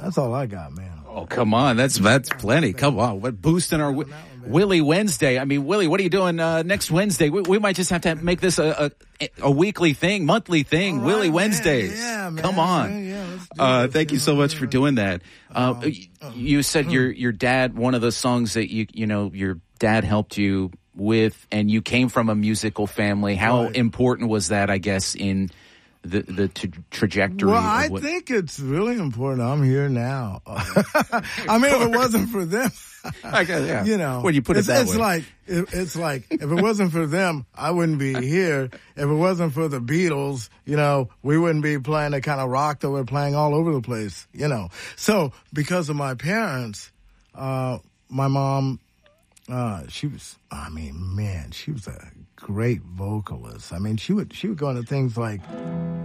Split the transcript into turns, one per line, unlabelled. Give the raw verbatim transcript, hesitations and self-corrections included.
That's all I got, man.
Oh, come on. That's that's plenty. Come on. What boosting our w- Willie Wednesday. I mean, Willie, what are you doing uh, next Wednesday? We, we might just have to make this a a, a weekly thing, monthly thing. Right, Willie Wednesdays.
Man. Yeah, man.
Come on.
Yeah, yeah, let's do
uh,
this.
thank you so much for doing that. Uh,
Um,
you said your your dad, one of the songs that you you know your dad helped you with, and you came from a musical family. How
Right.
important was that, I guess, in the the t- trajectory?
Well,
of
I
what-
think it's really important. I'm here now. I mean, if it wasn't for them,
I guess, yeah.
you know,
when you put it
it's,
that
it's
way.
like it, it's like if it wasn't for them, I wouldn't be here. If it wasn't for the Beatles, you know, we wouldn't be playing the kind of rock that we're playing all over the place. You know, so because of my parents, uh, my mom. Uh, she was, I mean, man, she was a great vocalist. I mean, she would, she would go into things like,